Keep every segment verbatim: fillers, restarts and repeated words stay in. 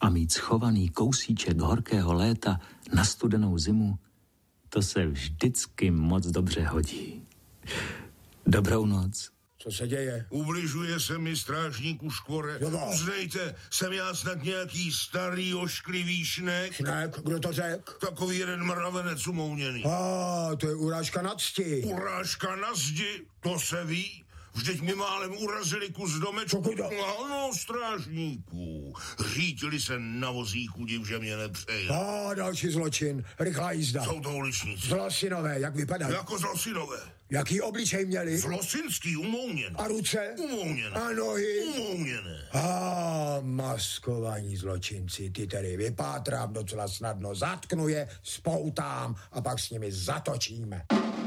A mít schovaný kousíček horkého léta na studenou zimu, to se vždycky moc dobře hodí. Dobrou noc. Co se děje? Ubližuje se mi strážníku Škvore. Uznejte, jsem já snad nějaký starý ošklivý šnek? Šnek? Kdo to řek? Takový jeden mravenec umouněný. A, to je urážka na cti. Urážka na zdi? To se ví. Vždyť mi málem urazili kus domečku. Ano, strážníků. Řítili se na vozíku, div, že mě nepřejel. A, další zločin. Rychlá jízda. Jsou to uličníci. Zlosinové, jak vypadají? Jako zlosinové. Jaký obličej měli? Zlosinský, umouněný. A ruce? Umouněné. A nohy? Umouněné. A, maskovaní zločinci, ty tedy vypátrám docela snadno. Zatknu je, spoutám a pak s nimi zatočíme.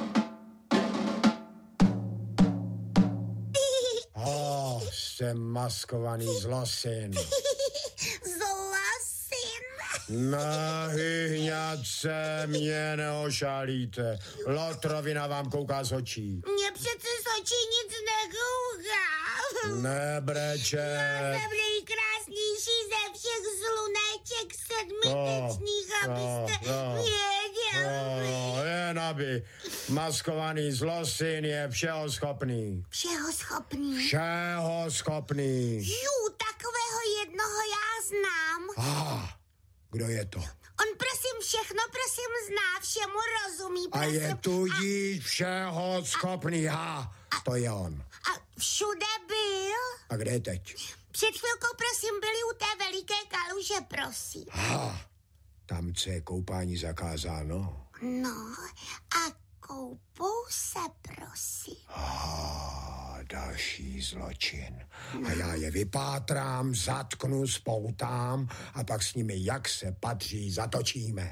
Oh, jsem maskovaný zlosin. Zlosin? Na hyhňatce mě neošalíte. Lotrovina vám kouká z očí. Mně přece z očí nic nekouká. Nebreče. Já jsem nejkrásnější ze všech sluneček sedmitečných, no, abyste no, věděli. No, jen aby. Maskovaný zlosin je všeho schopný. Všeho schopný? Všeho schopný. Jú, takového jednoho já znám. Ah, kdo je to? On prosím všechno, prosím zná, všemu rozumí, prosím. A je tudíž všeho schopný, ha, to je on. A všude byl? A kde je teď? Před chvilkou, prosím, byli u té veliké kaluže, prosím. Ha, tam, co je koupání zakázáno. No, a koupou se, prosím. Ah, další zločin. A já je vypátrám, zatknu, spoutám a pak s nimi, jak se patří, zatočíme.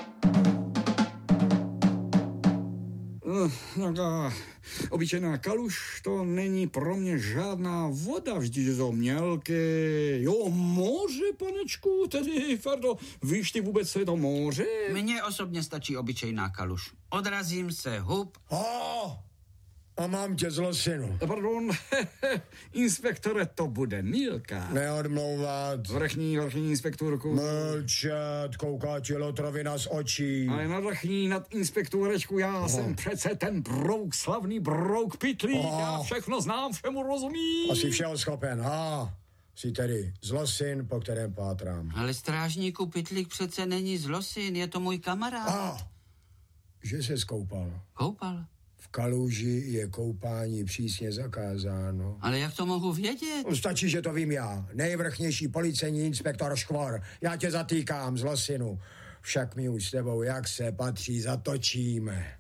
No, no, obyčejná kaluž, to není pro mě žádná voda, vždyť je to mělké. Jo, moře, panečku, tedy, Ferdo, víš ty vůbec, co je to moře? Mně osobně stačí obyčejná kaluž. Odrazím se, hup. Oh, a mám tě zlosinu. Pardon, inspektore, to bude Milka. Neodmlouvat. Vrchní, vrchní inspektorku. Mlčet, kouká ti lotrovina z očí. Ale na vrchní nad inspektorečku, já oh. jsem přece ten brouk, slavný brouk Pitlík. Oh. Já všechno znám, všemu rozumím. Asi všeho schopen, ha. Jsi tedy zlosin, po kterém pátrám. Ale strážníku Pitlík přece není zlosin, je to můj kamarád. A, že se skoupal. Koupal? V kaluži je koupání přísně zakázáno. Ale jak to mohu vědět? Stačí, že to vím já. Nejvrchnější policejní inspektor Škvor. Já tě zatýkám, zlosinu. Však my už s tebou, jak se patří, zatočíme.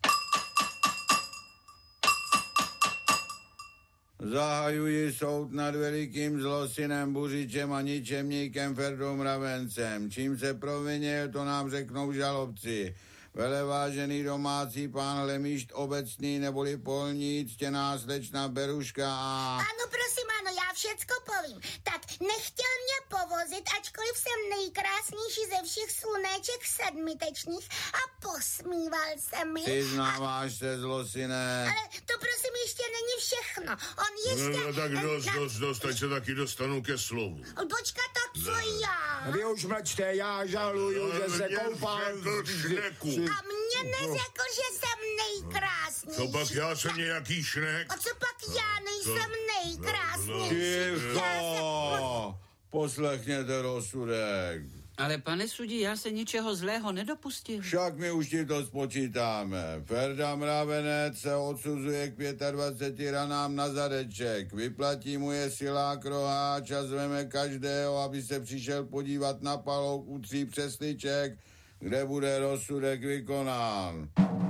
Zahajuji soud nad velikým zlosinem Buřičem a ničemníkem Ferdou Mravencem. Čím se provinil, to nám řeknou žalobci. Velevážený domácí pán Lemíšt obecný neboli polní, ctěná slečna Beruška a... Ano, prosím, ano, já všecko povím. Tak nechtěl mě povozit, ačkoliv jsem nejkrásnější ze všech slunéček sedmitečných a posmíval se mi. Přiznáváš se, zlosine. Ale to prosím ještě není všechno. On ještě... No, no tak dost, na... dost, dost, teď se taky dostanu ke slovu. Počkat, tak co no. já? Vy už mlčte, já žaluju, no, že se koupám... A mě neřekl, že jsem nejkrásnější. Co pak já jsem nějaký šnek? A co pak já nejsem nejkrásnější? Ticho! Poslechněte rozsudek. Ale pane sudí, já se ničeho zlého nedopustil. Však my už ti to spočítáme. Ferda Mravenec se odsuzuje k dvaceti pěti ranám na zadeček. Vyplatí mu je silák roháč a zveme každého, aby se přišel podívat na palouk u tří přesliček, kde bude rozsudek vykonán.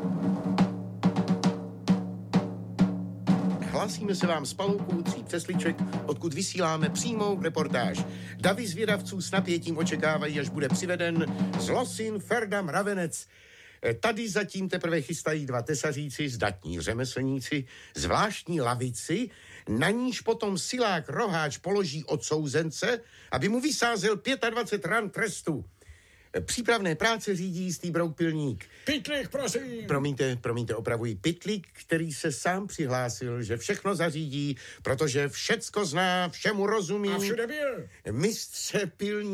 Hlásíme se vám z palouku tří přesliček, odkud vysíláme přímou reportáž. Davy zvědavců s napětím očekávají, až bude přiveden zlosin Ferda Mravenec. Tady zatím teprve chystají dva tesaříci, zdatní řemeslníci, zvláštní lavici, na níž potom silák roháč položí odsouzence, aby mu vysázel dvacet pět ran trestu. Přípravné práce řídí jistý brouk Pilník. Pitlík, prosím. Promiňte, promiňte, opravuji. Pitlík, který se sám přihlásil, že všechno zařídí, protože všecko zná, všemu rozumí. A všude byl. Mistře Pilník.